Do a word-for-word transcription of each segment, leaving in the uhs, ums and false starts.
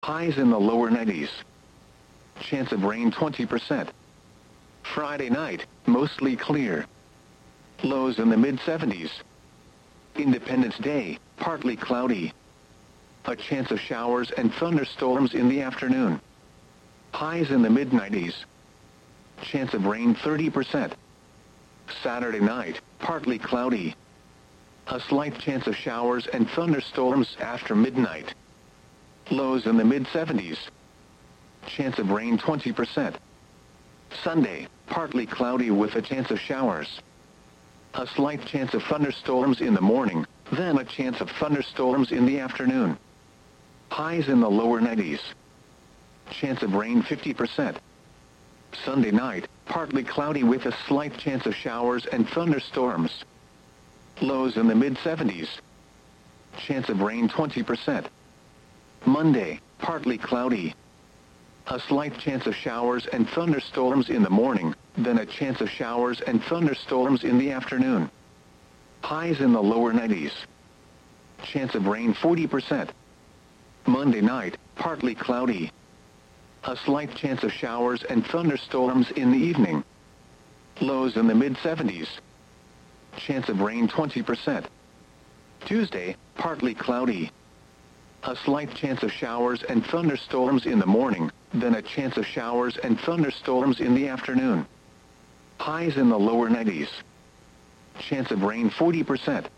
Highs in the lower nineties. Chance of rain twenty percent. Friday night, mostly clear. Lows in the mid seventies. Independence Day, partly cloudy. A chance of showers and thunderstorms in the afternoon. Highs in the mid nineties. Chance of rain thirty percent. Saturday night, partly cloudy. A slight chance of showers and thunderstorms after midnight. Lows in the mid seventies. Chance of rain twenty percent. Sunday, partly cloudy with a chance of showers. A slight chance of thunderstorms in the morning, then a chance of thunderstorms in the afternoon. Highs in the lower nineties. Chance of rain fifty percent. Sunday night, partly cloudy with a slight chance of showers and thunderstorms. Lows in the mid seventies. Chance of rain twenty percent. Monday, partly cloudy. A slight chance of showers and thunderstorms in the morning, then a chance of showers and thunderstorms in the afternoon. Highs in the lower nineties. Chance of rain forty percent. Monday night, partly cloudy. A slight chance of showers and thunderstorms in the evening. Lows in the mid seventies. Chance of rain twenty percent. Tuesday, partly cloudy. A slight chance of showers and thunderstorms in the morning, then a chance of showers and thunderstorms in the afternoon. Highs in the lower nineties. Chance of rain forty percent.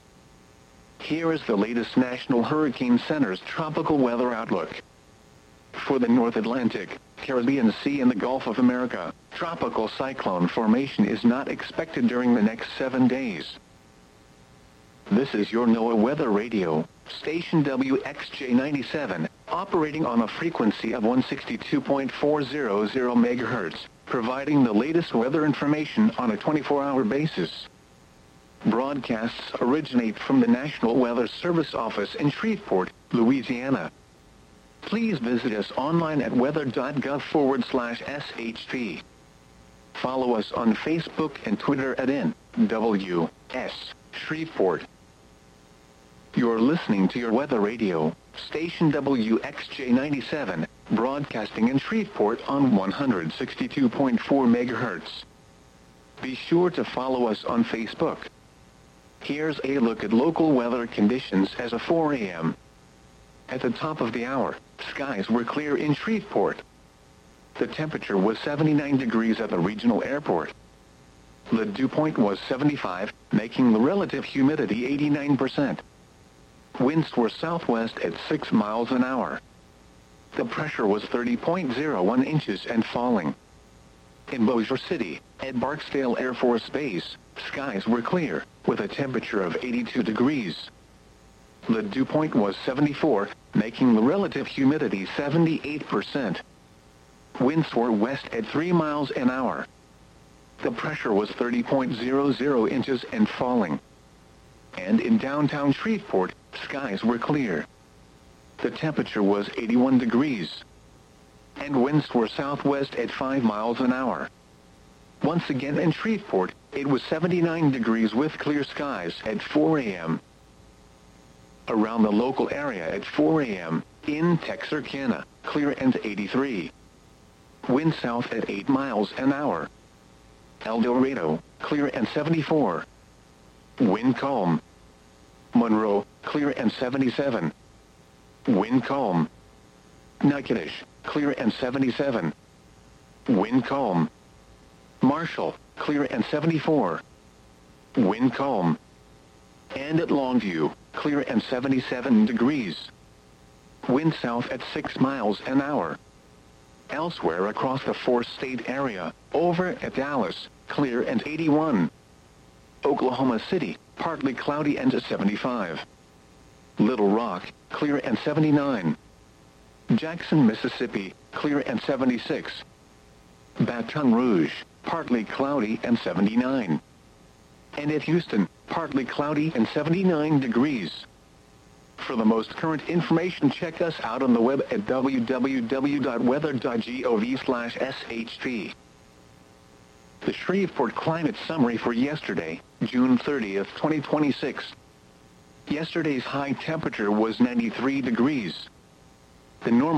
Here is the latest National Hurricane Center's tropical weather outlook. For the North Atlantic, Caribbean Sea and the Gulf of America, tropical cyclone formation is not expected during the next seven days. This is your NOAA Weather Radio, station W X J ninety-seven, operating on a frequency of one sixty-two point four zero zero megahertz, providing the latest weather information on a twenty-four hour basis. Broadcasts originate from the National Weather Service office in Shreveport, Louisiana. Please visit us online at weather.gov forward slash SHP. Follow us on Facebook and Twitter at N W S Shreveport. You're listening to your Weather Radio, station W X J ninety-seven, broadcasting in Shreveport on one sixty-two point four megahertz. Be sure to follow us on Facebook. Here's a look at local weather conditions as of four a m At the top of the hour, skies were clear in Shreveport. The temperature was seventy-nine degrees at the regional airport. The dew point was seventy-five, making the relative humidity eighty-nine percent. Winds were southwest at six miles an hour. The pressure was thirty point zero one inches and falling. In Bossier City, at Barksdale Air Force Base, skies were clear, with a temperature of eighty-two degrees. The dew point was seventy-four, making the relative humidity seventy-eight percent. Winds were west at three miles an hour. The pressure was thirty point zero zero inches and falling. And in downtown Shreveport, skies were clear. The temperature was eighty-one degrees. And winds were southwest at five miles an hour. Once again in Shreveport, it was seventy-nine degrees with clear skies at four a m Around the local area at four a m, in Texarkana, clear and eighty-three. Wind south at eight miles an hour. El Dorado, clear and seventy-four. Wind calm. Monroe, clear and seventy-seven. Wind calm. Natchitoches, clear and seventy-seven. Wind calm. Marshall, clear and seventy-four. Wind calm. And at Longview, clear and seventy-seven degrees. Wind south at six miles an hour. Elsewhere across the four-state area, over at Dallas, clear and eighty-one. Oklahoma City, partly cloudy and at seventy-five. Little Rock, clear and seventy-nine. Jackson, Mississippi, clear and seventy-six. Baton Rouge, partly cloudy and seventy-nine. And at Houston, partly cloudy and seventy-nine degrees. For the most current information, check us out on the web at w w w dot weather dot gov slash S H P. The Shreveport Climate Summary for yesterday, June thirtieth, twenty twenty-six. Yesterday's high temperature was ninety-three degrees. The normal